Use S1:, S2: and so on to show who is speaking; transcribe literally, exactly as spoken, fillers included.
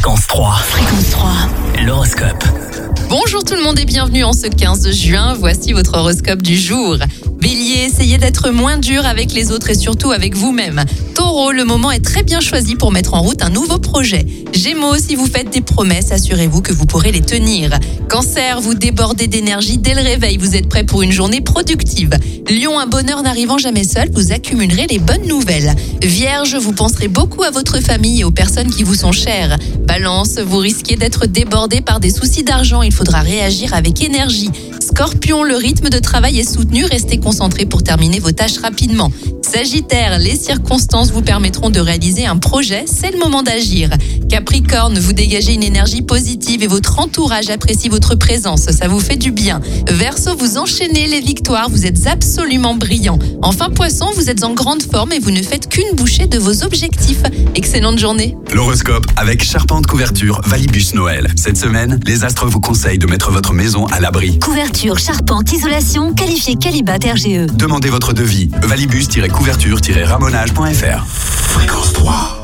S1: Fréquence trois. Fréquence trois. L'horoscope.
S2: Bonjour tout le monde et bienvenue en ce quinze juin. Voici votre horoscope du jour. Bélier, essayez d'être moins dur avec les autres et surtout avec vous-même. Taureau, le moment est très bien choisi pour mettre en route un nouveau projet. Gémeaux, si vous faites des promesses, assurez-vous que vous pourrez les tenir. Cancer, vous débordez d'énergie dès le réveil, vous êtes prêt pour une journée productive. Lion, un bonheur n'arrivant jamais seul, vous accumulerez les bonnes nouvelles. Vierge, vous penserez beaucoup à votre famille et aux personnes qui vous sont chères. Balance, vous risquez d'être débordé par des soucis d'argent, il faudra réagir avec énergie. Scorpion, le rythme de travail est soutenu, restez concentré pour terminer vos tâches rapidement. Sagittaire, les circonstances vous permettront de réaliser un projet, c'est le moment d'agir. Capricorne, vous dégagez une énergie positive et votre entourage apprécie votre présence, ça vous fait du bien. Verseau, vous enchaînez les victoires, vous êtes absolument brillant. Enfin Poisson, vous êtes en grande forme et vous ne faites qu'une bouchée de vos objectifs. Excellente journée.
S3: L'horoscope avec Charpente Couverture Valibus Noël. Cette semaine, les astres vous conseillent de mettre votre maison à l'abri.
S4: Couverture, charpente, isolation, qualifié Qualibat R G E.
S3: Demandez votre devis. valibus-couverture-ramonage point f r.
S5: Fréquence trois.